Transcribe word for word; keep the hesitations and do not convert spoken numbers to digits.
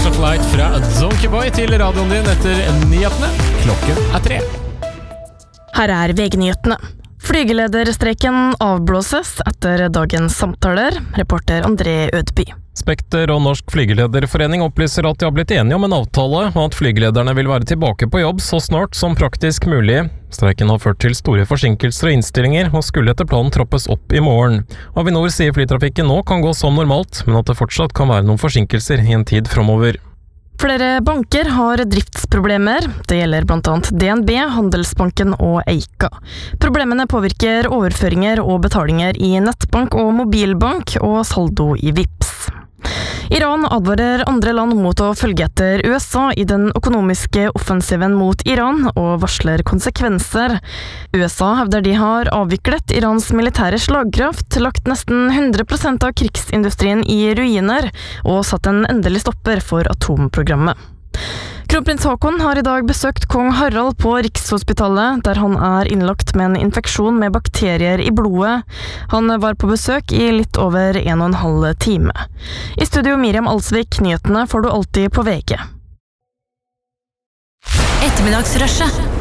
of Light fra Donkey Boy til radioen din etter nyhetene. Klokken er tre. Her er V G-nyhetene. Flygelederstreiken avblåses etter dagens samtaler, reporter André Ødby. Spekter og Norsk Flygelederforening opplyser at de har blitt enige om en avtale, og at flygelederne vil være tilbake på jobb så snart som praktisk mulig. Streiken har ført til store forsinkelser og innstillinger, og skulle etter planen troppes opp i morgen. Avinor sier flytrafikken nå kan gå som normalt, men at det fortsatt kan være noen forsinkelser i en tid fremover. Flere banker har driftsproblemer. Det gjelder blant annet D N B, Handelsbanken og Eika. Problemene påvirker overføringer og betalinger i nettbank og mobilbank og saldo i Vipps. Iran advarer andre land mot å følge etter U S A i den økonomiske offensiven mot Iran og varsler konsekvenser. U S A hevder de har avviklet Irans militære slagkraft, lagt nesten hundre prosent av krigsindustrien i ruiner og satt en endelig stopper for atomprogrammet. Kronprins Haakon har i dag besøkt kong Harald på Rikshospitalet, der han er innlagt med en infeksjon med bakterier i blodet. Han var på besøk i litt over en og en halv time. I studio Miriam Alsvik, nyhetene får du alltid på V G. Ettermiddagsrushet.